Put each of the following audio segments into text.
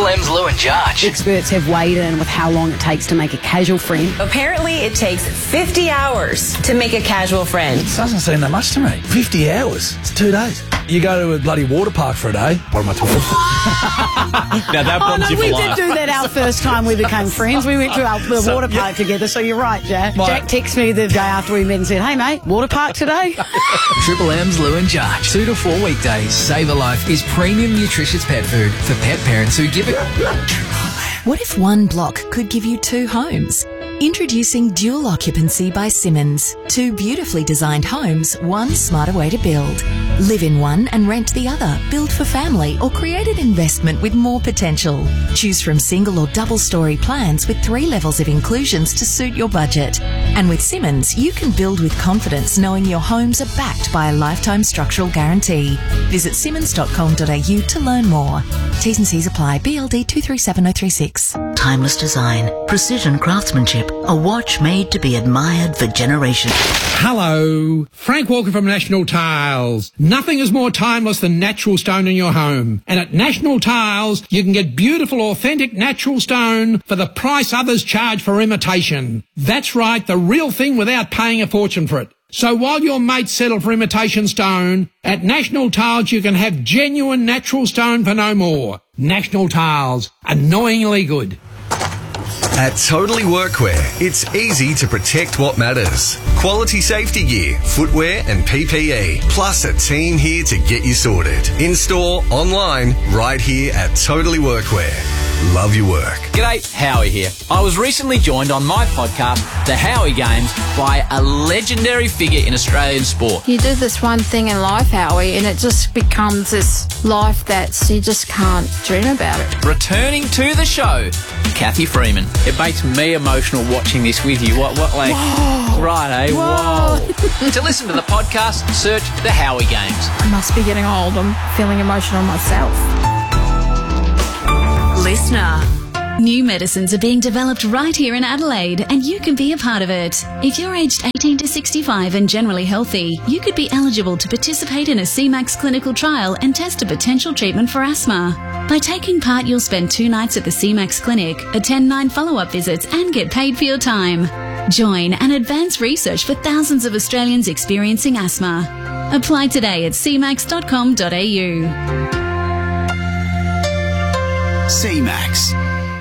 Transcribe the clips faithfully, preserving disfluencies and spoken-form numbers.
Triple M's Lou and Judge. Experts have weighed in with how long it takes to make a casual friend. Apparently, it takes fifty hours to make a casual friend. It doesn't seem that much to me. fifty hours? It's two days. You go to a bloody water park for a day. What am I talking? Now that Oh, bumps no, you we for did life. do that our first time we became friends. We went to our, the So, water park yeah. together, so you're right, Jack. My- Jack texted me the day after we met and said, hey, mate, water park today? Triple M's Lou and Judge. Two to four weekdays. Save a Life is premium nutritious pet food for pet parents who give it. What if one block could give you two homes? Introducing Dual Occupancy by Simmons. Two beautifully designed homes, one smarter way to build. Live in one and rent the other. Build for family or create an investment with more potential. Choose from single or double story plans with three levels of inclusions to suit your budget. And with Simmons, you can build with confidence knowing your homes are backed by a lifetime structural guarantee. Visit simmons dot com dot a u to learn more. T's and C's apply. B L D two three seven zero three six. Timeless design, precision craftsmanship, a watch made to be admired for generations. Hello, Frank Walker from National Tiles. Nothing is more timeless than natural stone in your home. And at National Tiles, you can get beautiful, authentic natural stone for the price others charge for imitation. That's right, the real thing without paying a fortune for it. So while your mates settle for imitation stone, at National Tiles you can have genuine natural stone for no more. National Tiles, annoyingly good. At Totally Workwear, it's easy to protect what matters. Quality safety gear, footwear and P P E, plus a team here to get you sorted. In-store, online, right here at Totally Workwear. Love your work. G'day, Howie here. I was recently joined on my podcast, The Howie Games, by a legendary figure in Australian sport. You do this one thing in life, Howie, and it just becomes this life that you just can't dream about it. Returning to the show, Kathy Freeman. It makes me emotional watching this with you. What, what, like, Whoa. right, eh? Whoa. Whoa. To listen to the podcast, search The Howie Games. I must be getting old. I'm feeling emotional myself. Listener. New medicines are being developed right here in Adelaide, and you can be a part of it. If you're aged eighteen to sixty-five and generally healthy, you could be eligible to participate in a C MAX clinical trial and test a potential treatment for asthma. By taking part, you'll spend two nights at the C MAX clinic, attend nine follow-up visits, and get paid for your time. Join and advance research for thousands of Australians experiencing asthma. Apply today at c max dot com dot a u. C MAX.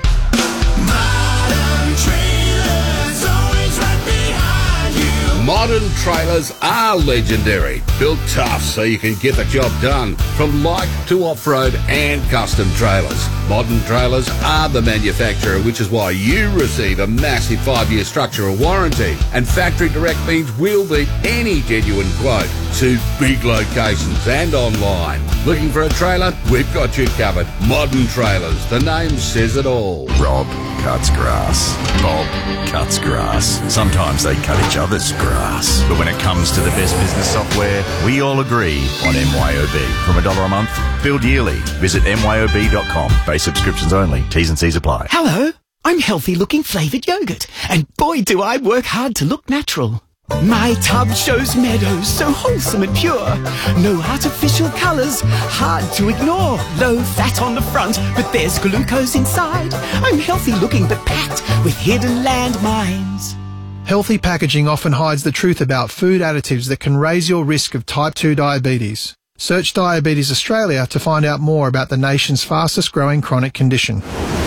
Modern trailers are legendary. Built tough so you can get the job done. From light to off-road and custom trailers. Modern Trailers are the manufacturer, which is why you receive a massive five-year structural warranty. And factory direct means we'll beat any genuine quote to big locations and online. Looking for a trailer? We've got you covered. Modern Trailers. The name says it all. Rob cuts grass. Bob cuts grass. Sometimes they cut each other's grass. But when it comes to the best business software, we all agree on M Y O B. From a dollar a month, billed yearly. Visit M Y O B dot com. Base subscriptions only. T's and C's apply. Hello, I'm healthy looking flavoured yogurt, and boy do I work hard to look natural. My tub shows meadows so wholesome and pure. No artificial colours, hard to ignore. Low fat on the front, but there's glucose inside. I'm healthy looking but packed with hidden landmines. Healthy packaging often hides the truth about food additives that can raise your risk of type two diabetes. Search Diabetes Australia to find out more about the nation's fastest growing chronic condition.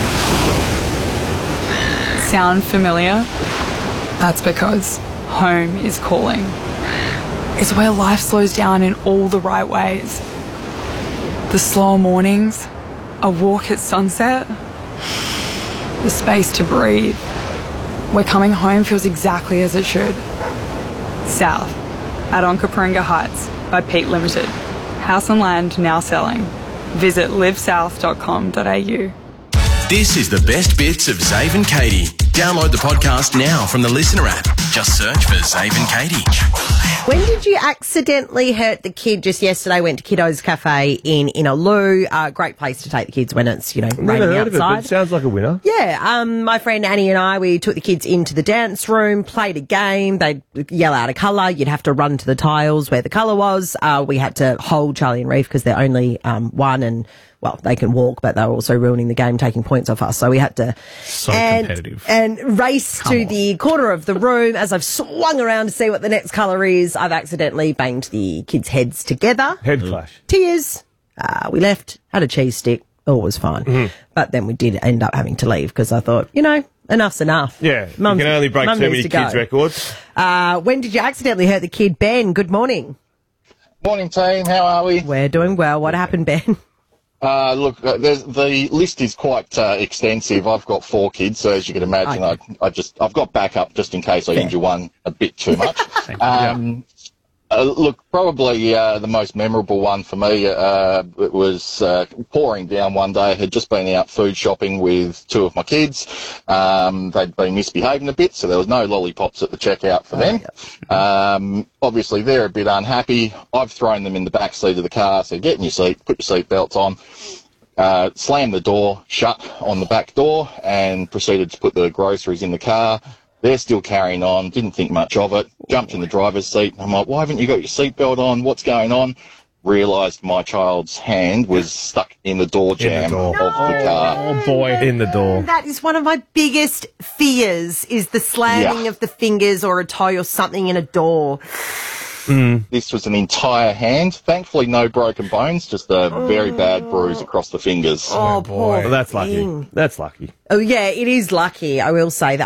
Sound familiar? That's because home is calling. It's where life slows down in all the right ways. The slow mornings, a walk at sunset, the space to breathe. Where coming home feels exactly as it should. South, at Onkaparinga Heights by Pete Limited. House and land now selling. Visit live south dot com dot a u. This is the best bits of Zave and Katie. Download the podcast now from the Listener app. Just search for Zave and Katie. When did you accidentally hurt the kid? Just yesterday, went to Kiddo's Cafe in Innaloo. Uh, great place to take the kids when it's, you know, Never raining heard outside. of it, but it sounds like a winner. Yeah, um, my friend Annie and I, we took the kids into the dance room, played a game. They'd yell out a colour. You'd have to run to the tiles where the colour was. Uh, we had to hold Charlie and Reef because they're only um, one and well, they can walk, but they were also ruining the game, taking points off us. So we had to So and, competitive. and race Come to on. the corner of the room. As I've swung around to see what the next colour is, I've accidentally banged the kids' heads together. Head clash. Tears. Uh, we left, had a cheese stick. All was fine. Mhm. But then we did end up having to leave because I thought, you know, enough's enough. Yeah, Mum's- you can only break Mum too needs many to kids' go. records. Uh, when did you accidentally hurt the kid? Ben, good morning. Morning, team. How are we? We're doing well. What happened, Ben? Uh, look, uh, there's, the list is quite uh, extensive. I've got four kids, so as you can imagine, I, I just I've got backup just in case I Fair. injure one a bit too much. um, uh, look, probably uh, the most memorable one for me. Uh, it was uh, pouring down one day. I had just been out food shopping with two of my kids. Um, they'd been misbehaving a bit, so there was no lollipops at the checkout for them. Um, obviously, they're a bit unhappy. I've thrown them in the back seat of the car, said, get in your seat, put your seat belts on. Uh, slammed the door shut on the back door and proceeded to put the groceries in the car. They're still carrying on, didn't think much of it, jumped in the driver's seat. I'm like, why haven't you got your seatbelt on? What's going on? Realised my child's hand was stuck in the door jam of the car. Oh, boy. In the door. That is one of my biggest fears, is the slamming Yeah. of the fingers or a toe or something in a door. This was an entire hand. Thankfully, no broken bones, just a very bad bruise across the fingers. Oh, poor Well, that's lucky. thing. That's lucky. Oh, yeah, it is lucky, I will say that.